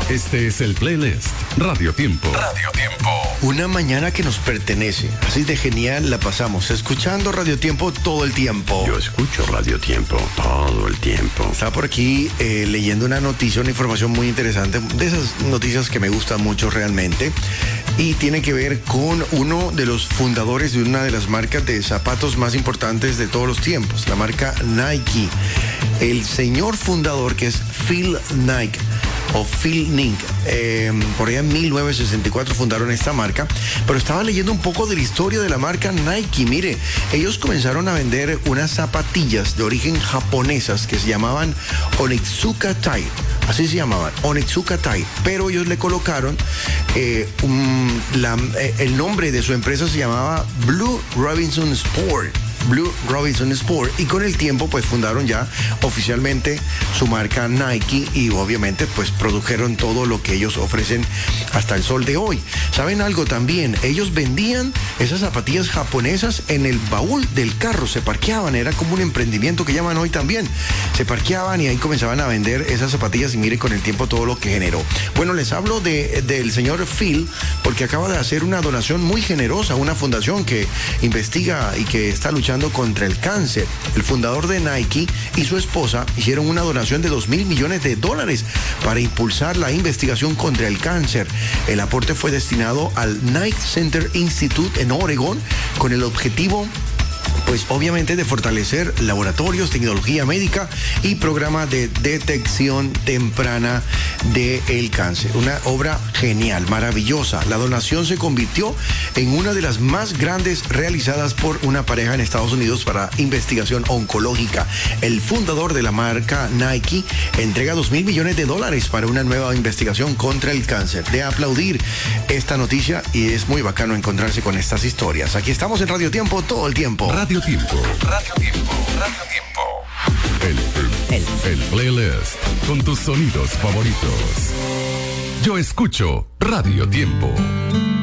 Este es el playlist Radio Tiempo. Radio Tiempo. Una mañana que nos pertenece. Así de genial la pasamos, escuchando Radio Tiempo todo el tiempo. Yo escucho Radio Tiempo todo el tiempo. Estaba por aquí leyendo una noticia, una información muy interesante, de esas noticias que me gustan mucho realmente, y tiene que ver con uno de los fundadores de una de las marcas de zapatos más importantes de todos los tiempos, la marca Nike. El señor fundador, que es Phil Knight, o Phil Knight, por allá en 1964 fundaron esta marca, pero estaba leyendo un poco de la historia de la marca Nike. Mire, ellos comenzaron a vender unas zapatillas de origen japonesas que se llamaban Onitsuka Tire. Así se llamaban, Onitsuka Tire, pero ellos le colocaron el nombre de su empresa se llamaba Blue Robinson Sport. Blue Robinson Sport, y con el tiempo pues fundaron ya oficialmente su marca Nike, y obviamente pues produjeron todo lo que ellos ofrecen hasta el sol de hoy. ¿Saben algo también? Ellos vendían esas zapatillas japonesas en el baúl del carro, se parqueaban, era como un emprendimiento que llaman hoy también. Se parqueaban y ahí comenzaban a vender esas zapatillas, y mire con el tiempo todo lo que generó. Bueno, les hablo del señor Phil porque acaba de hacer una donación muy generosa a una fundación que investiga y que está luchando contra el cáncer. El fundador de Nike y su esposa hicieron una donación de $2,000 millones para impulsar la investigación contra el cáncer. El aporte fue destinado al Knight Center Institute en Oregon, con el objetivo pues obviamente de fortalecer laboratorios, tecnología médica y programa de detección temprana del cáncer. Una obra genial, maravillosa. La donación se convirtió en una de las más grandes realizadas por una pareja en Estados Unidos para investigación oncológica. El fundador de la marca Nike entrega $2,000 millones para una nueva investigación contra el cáncer. De aplaudir esta noticia, y es muy bacano encontrarse con estas historias. Aquí estamos en Radio Tiempo todo el tiempo. Radio Tiempo. Radio Tiempo. Radio Tiempo. El playlist con tus sonidos favoritos. Yo escucho Radio Tiempo.